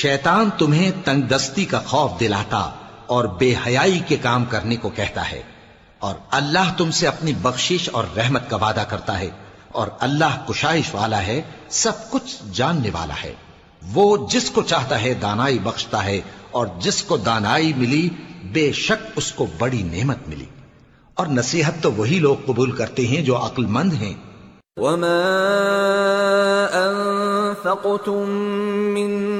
शैतान तुम्हें तंगदस्ती का खौफ दिलाता और बेहयाई के काम करने को कहता है, और अल्लाह तुमसे अपनी बख्शिश और रहमत का वादा करता है, और अल्लाह कुशाइश वाला है, सब कुछ जानने वाला है। वो जिसको चाहता है दानाई बख्शता है, और जिसको दानाई मिली बेशक उसको बड़ी नेमत मिली। और नसीहत तो वही लोग कबूल करते हैं जो अक्लमंद हैं। वमा अनफक़तुम मिन